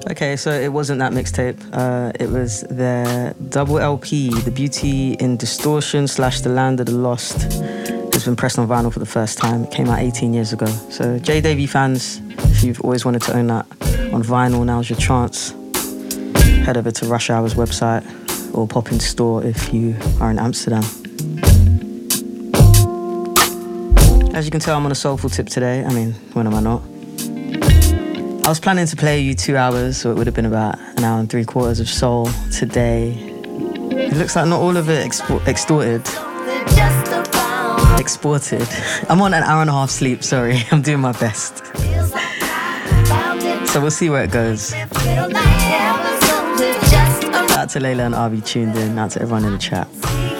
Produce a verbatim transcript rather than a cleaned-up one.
Okay, so it wasn't that mixtape. Uh, it was their double L P, The Beauty in Distortion slash The Land of the Lost. It's been pressed on vinyl for the first time. It came out eighteen years ago. So J Davy fans, if you've always wanted to own that on vinyl, now's your chance. Head over to Rush Hour's website or pop in store if you are in Amsterdam. As you can tell, I'm on a soulful tip today. I mean, when am I not? I was planning to play you two hours, so it would have been about an hour and three quarters of soul today. It looks like not all of it expo- extorted. Exported. I'm on an hour and a half sleep, sorry. I'm doing my best. So we'll see where it goes. Out to Layla and Arby tuned in. Out to everyone in the chat.